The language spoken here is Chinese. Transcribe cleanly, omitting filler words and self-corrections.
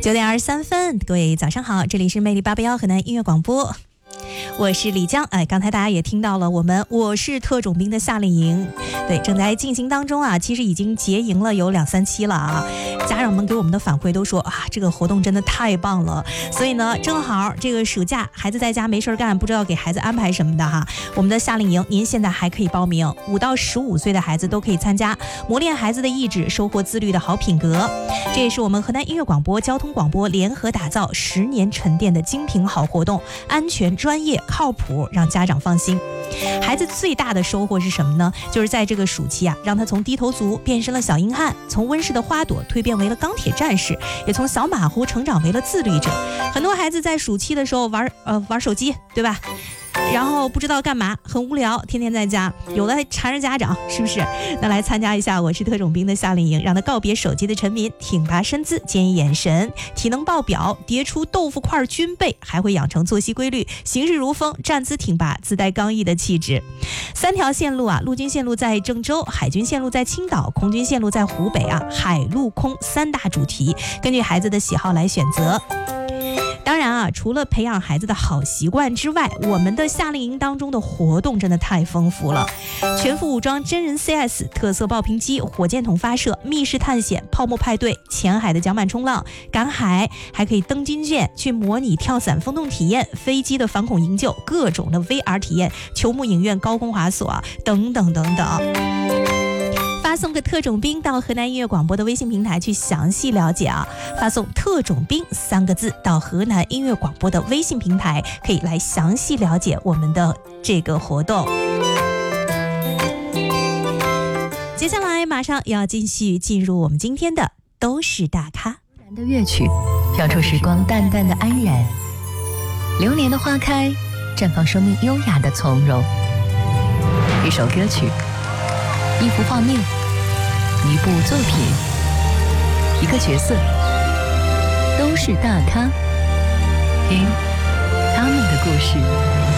9点23分，各位早上好，这里是魅力881河南音乐广播，我是李江。刚才大家也听到了我是特种兵的夏令营，对，正在进行当中啊，其实已经结营了有2-3期了啊。家长们给我们的反馈都说啊，这个活动真的太棒了。所以呢，正好这个暑假孩子在家没事干，不知道给孩子安排什么的哈，我们的夏令营您现在还可以报名，5到15岁的孩子都可以参加，磨练孩子的意志，收获自律的好品格。这也是我们河南音乐广播、交通广播联合打造10年沉淀的精品好活动，安全、专业、靠谱，让家长放心。孩子最大的收获是什么呢？就是在这个暑期啊，让他从低头族变身了小硬汉，从温室的花朵蜕变为了钢铁战士，也从小马虎成长为了自律者。很多孩子在暑期的时候玩手机，对吧？然后不知道干嘛，很无聊，天天在家，有的还缠着家长，是不是？那来参加一下我是特种兵的夏令营，让他告别手机的沉迷，挺拔身姿，坚毅眼神，体能爆表，叠出豆腐块军备，还会养成作息规律，行事如风，站姿挺拔，自带刚毅的气质。3条线路啊，陆军线路在郑州，海军线路在青岛，空军线路在湖北啊，海陆空3大主题，根据孩子的喜好来选择。当然啊，除了培养孩子的好习惯之外，我们的夏令营当中的活动真的太丰富了。全副武装真人 CS、特色爆屏机、火箭筒发射、密室探险、泡沫派对、浅海的桨板冲浪、赶海，还可以登军舰去模拟跳伞风洞体验、飞机的反恐营救、各种的 VR 体验、球幕影院、高空滑索啊，等等等等。发送个特种兵到河南音乐广播的微信平台去详细了解啊！发送特种兵3个字到河南音乐广播的微信平台，可以来详细了解我们的这个活动。接下来马上要继续进入我们今天的都是大咖。 然的乐曲飘出时光淡淡的安然，流年的花开绽放生命优雅的从容。一首歌曲，一幅画面，一部作品，一个角色，都是大咖，听他们的故事。